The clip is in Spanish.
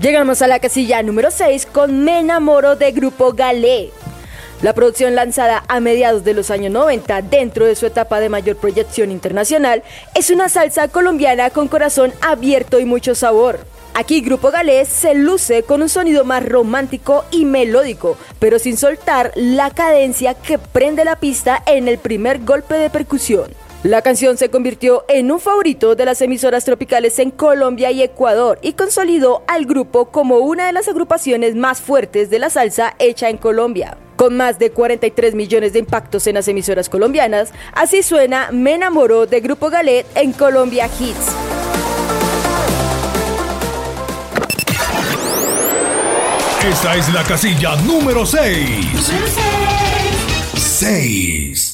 Llegamos a la casilla número 6 con Me enamoro de Grupo Galé. La producción lanzada a mediados de los años 90 dentro de su etapa de mayor proyección internacional es una salsa colombiana con corazón abierto y mucho sabor. Aquí Grupo Galé se luce con un sonido más romántico y melódico, pero sin soltar la cadencia que prende la pista en el primer golpe de percusión. La canción se convirtió en un favorito de las emisoras tropicales en Colombia y Ecuador y consolidó al grupo como una de las agrupaciones más fuertes de la salsa hecha en Colombia. Con más de 43 millones de impactos en las emisoras colombianas, así suena Me enamoro de Grupo Galé en Colombia Hits. Esta es la casilla número 6. 6.